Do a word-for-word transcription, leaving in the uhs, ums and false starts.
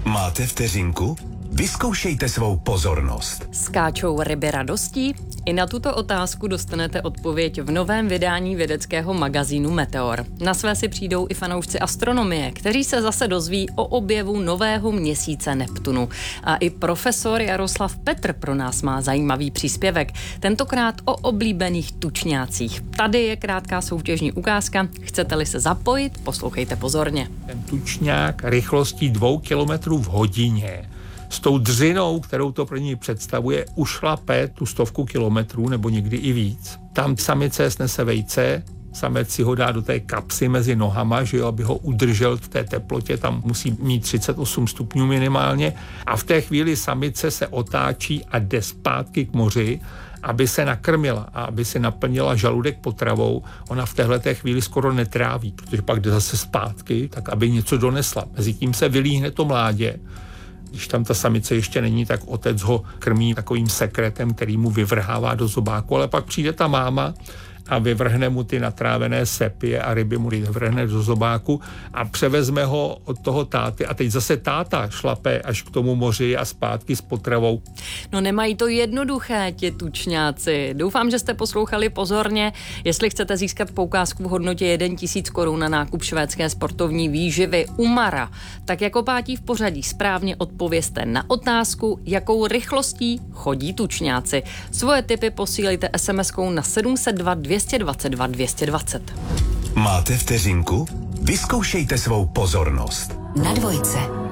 Máte vteřinku? Vyzkoušejte svou pozornost. Skáčou ryby radostí? I na tuto otázku dostanete odpověď v novém vydání vědeckého magazínu Meteor. Na své si přijdou i fanoušci astronomie, kteří se zase dozví o objevu nového měsíce Neptunu. A i profesor Jaroslav Petr pro nás má zajímavý příspěvek, tentokrát o oblíbených tučňácích. Tady je krátká soutěžní ukázka. Chcete-li se zapojit, poslouchejte pozorně. Ten tučňák rychlostí dvou kilometrů v hodině s tou dřinou, kterou to pro něj představuje, ušlape tu stovku kilometrů nebo někdy i víc. Tam samice snese vejce, samec si ho dá do té kapsy mezi nohama, že jo, aby ho udržel v té teplotě, tam musí mít třicet osm stupňů minimálně a v té chvíli samice se otáčí a jde zpátky k moři, aby se nakrmila a aby si naplnila žaludek potravou. Ona v téhleté chvíli skoro netráví, protože pak jde zase zpátky, tak aby něco donesla. Mezitím se vylíhne to mládě. Když tam ta samice ještě není, tak otec ho krmí takovým sekretem, který mu vyvrhává do zobáku, ale pak přijde ta máma a vyvrhne mu ty natrávené sepie a ryby mu vyvrhne do zobáku a převezme ho od toho táty a teď zase táta šlape až k tomu moři a zpátky s potravou. No nemají to jednoduché, ti tučňáci. Doufám, že jste poslouchali pozorně. Jestli chcete získat poukázku v hodnotě jeden tisíc korun na nákup švédské sportovní výživy Umara, tak jako pátí v pořadí správně odpovězte na otázku, jakou rychlostí chodí tučňáci. Svoje tipy posílejte es em eskou na sedm set dva dvě stě dvacet dva dvě stě dvacet. Máte vteřinku? Vyzkoušejte svou pozornost. Na dvojce.